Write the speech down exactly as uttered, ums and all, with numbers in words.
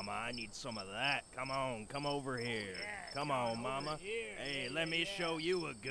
Mama. I need some of that. Come on, come over here. Yeah, come come on, over Mama. here. Hey, Yeah, let yeah, me yeah. show you a good